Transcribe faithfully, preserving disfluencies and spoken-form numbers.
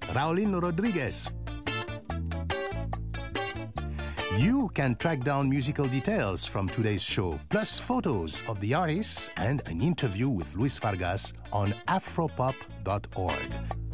Raulin Rodriguez. You can track down musical details from today's show, plus photos of the artists and an interview with Luis Vargas on afropop dot org.